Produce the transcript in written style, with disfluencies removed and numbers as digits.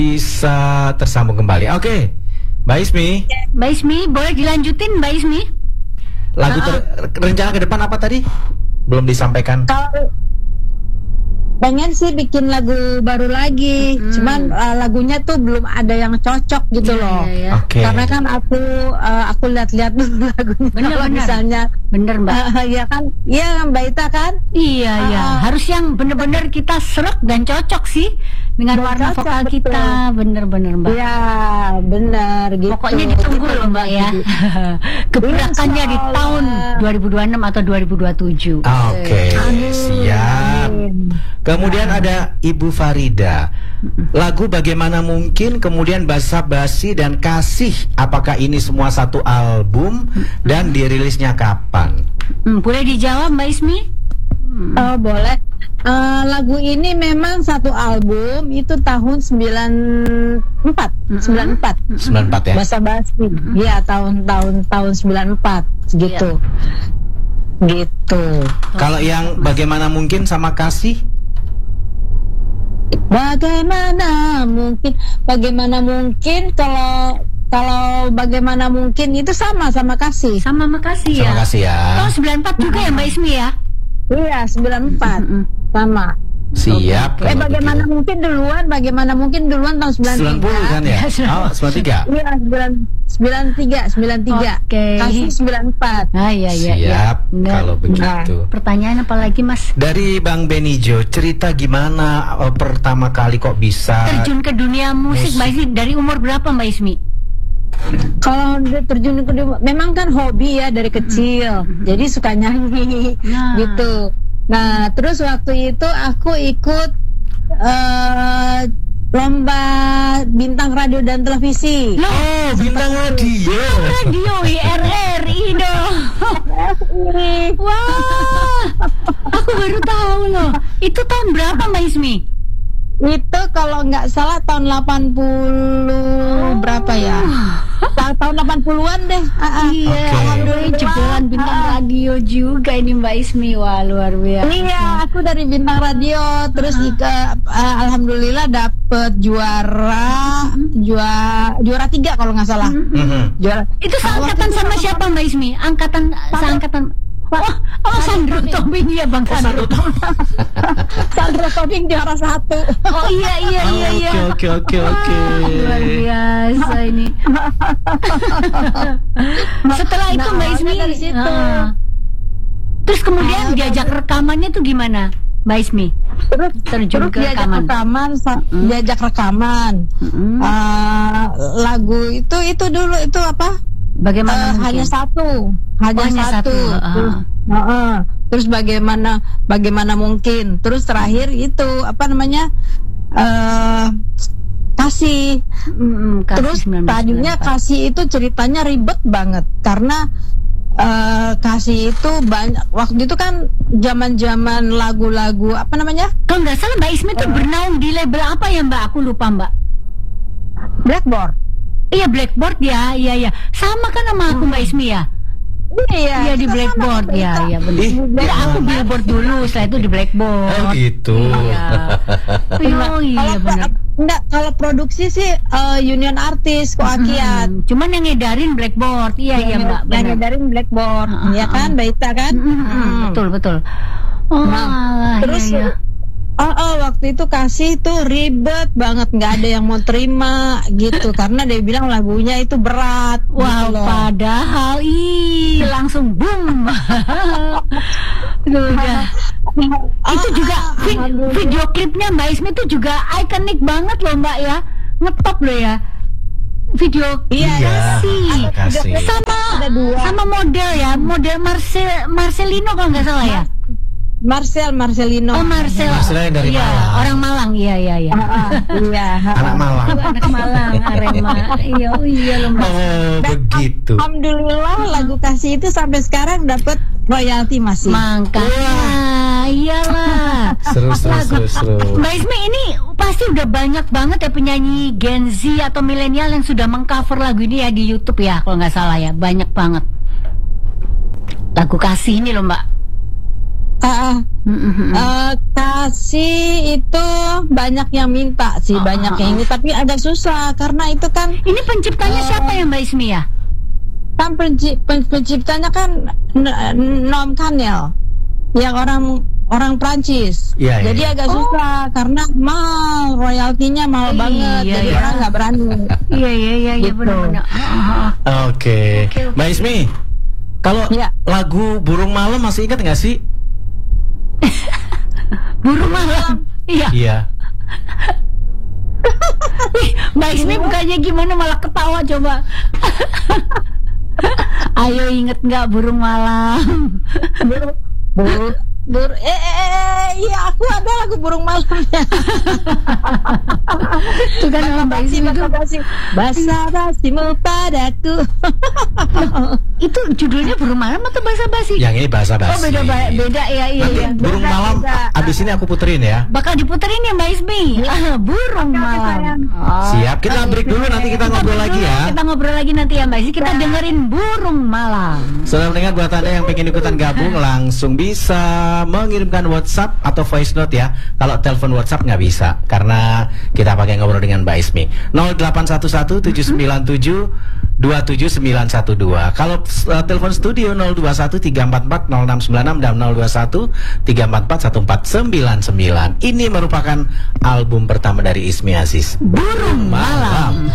bisa tersambung kembali. Oke, Mbak Ismi. Mbak Ismi, boleh dilanjutin Mbak Ismi? Lagu rencana ke depan apa tadi? Belum disampaikan. Kalau pengen sih bikin lagu baru lagi, cuman lagunya tuh belum ada yang cocok gitu loh. Oke. Karena kan aku lihat-lihat dulu lagunya. Bener, kalau bener. misalnya Bener Mbak. ya kan, iya Mbak Ita kan. Iya, iya. Harus yang bener-bener kita serek dan cocok sih dengan Dan warna cocok, vokal betul. kita. Bener-bener Mbak. Iya benar gitu. Pokoknya ditunggu loh Mbak ya. Gebrakannya di tahun 2026 atau 2027. Oke, siap. Kemudian ada Ibu Farida. Lagu Bagaimana Mungkin, kemudian Basa Basi dan Kasih. Apakah ini semua satu album dan dirilisnya kapan? Boleh dijawab Mbak Ismi? Oh boleh. Lagu ini memang satu album, itu tahun 94 94 ya? Basa Basi. Iya, tahun 94 gitu. Gitu. Kalau yang Bagaimana Mungkin sama Kasih? Bagaimana mungkin kalau bagaimana mungkin itu sama Kasih. Sama makasih ya. Sama Kasih ya. Tahun 94 juga ya Mbak Ismi ya? Iya, 94. Sama. Siap. kalau Bagaimana begitu. mungkin duluan tahun 93. 90 kan ya? Oh, 93. Iya, 93. Oke. Kasih 94. Ah iya iya. Siap, Nah, kalau begitu. pertanyaan apa lagi Mas? Dari Bang Benijo, cerita gimana pertama kali kok bisa Terjun ke dunia musik Mbak Ismi dari umur berapa Mbak Ismi? Kalau terjun ke memang kan hobi ya dari kecil. Jadi suka nyanyi Nah. gitu. Nah, terus waktu itu aku ikut lomba bintang radio dan televisi. Oh, bintang radio. Radio IRRI dong. Wah, aku baru tahu loh. Itu tahun berapa Mbak Ismi? Itu kalau nggak salah tahun 80 berapa ya? Tahun 80-an deh. Iya, Oke. alhamdulillah jebolan bintang radio juga ini Mbak Ismi. Wah, luar biasa. Iya, aku dari bintang radio, terus alhamdulillah dapet juara 3 kalau nggak salah. Juara. Itu seangkatan sama siapa Mbak Ismi? Seangkatan. Oh, Sandro Tobing ya Bang Sandro. Sandro Tobing juara 1. Oh iya. Oke. Luar biasa ini. Setelah itu Mbak Ismi dari situ. Terus kemudian diajak rekamannya tuh gimana Mbak Ismi? Terjun ke rekaman. Diajak rekaman. Lagu itu dulu itu apa? Bagaimana mungkin? Hanya satu. Terus bagaimana mungkin? Terus terakhir itu apa namanya? Kasih. Terus 1994. tadinya Kasih itu ceritanya ribet banget karena Kasih itu banyak waktu itu kan zaman lagu-lagu apa namanya? Kalau nggak salah Mbak Ismi tuh bernaung di label apa ya Mbak? Aku lupa Mbak. Blackboard. Iya Blackboard ya, iya. Sama kan sama aku Mbak Ismi ya? Iya di Blackboard ya, iya benar. Tidak, aku Billboard dulu, setelah itu di Blackboard. Oh gitu. Iya. Iya benar. Enggak, kalau produksi sih Union Artist Koakiat. Cuman yang ngedarin Blackboard, iya Mbak. Yang ngedarin Blackboard, ya kan, Baita kan? Betul. Oh, terus iya. Waktu itu Kasih tuh ribet banget, nggak ada yang mau terima gitu karena dia bilang lagunya itu berat. Wow, gitu loh. padahal langsung boom. Itu juga video klipnya Mbak Ismi itu juga ikonik banget loh Mbak ya, ngetop loh ya. Video Kasih. sama model ya, model Marcelino kalau nggak salah ya. Marcelino. Oh Marcelino yang dari iya, Malang. orang Malang, iya. Iya. Anak Malang. Anak Malang, Arema. Iya loh Mbak. Oh, begitu. Alhamdulillah lagu Kasih itu sampai sekarang dapat royalti masih. Makanya iyalah. Seru. Mbak Ismi ini pasti udah banyak banget ya penyanyi Gen Z atau milenial yang sudah mengcover lagu ini ya di YouTube ya kalau nggak salah ya, banyak banget. Lagu Kasih ini loh Mbak. Kasih itu banyak yang minta sih, banyak yang ini, tapi agak susah karena itu kan. Ini penciptanya siapa ya Mbak Ismi ya? Kan penciptanya kan Noam Kanel, yang orang Prancis. Iya, Jadi agak susah karena mahal, royaltinya mahal banget. Jadi orang nggak berani. Iya Gitu. benar-benar. Oke. Mbak Ismi, kalau Iya. lagu Burung Malam masih ingat nggak sih? Burung malam. Iya. Iya. Mbak Ismi bukannya gimana malah ketawa coba. Ayo inget nggak burung malam? Iya, aku ada lagu Burung Malamnya. Itu kan nama Mbak Ismi itu. Basa-basimu padaku. Itu judulnya burung malam atau basa-basi? Yang ini bahasa basi. Oh beda ya, iya. Burung Beda, Malam beda. abis ini aku puterin ya. Bakal diputerin ya Mbak Ismi. Burung malam. Siap, kita break dulu, nanti kita ngobrol lagi ya. Kita ngobrol lagi nanti ya Mbak Ismi. Kita dengerin burung malam. Saudara pendengar, buat Anda yang pengen ikutan gabung, langsung bisa mengirimkan WhatsApp atau voice note ya. Kalau telepon WhatsApp nggak bisa, karena kita pakai ngobrol dengan Mbak Ismi. 0811 797 27912. Kalau telepon studio 021 344 0696 dan 021 344 1499. Ini merupakan album pertama dari Ismi Aziz, Burung malam.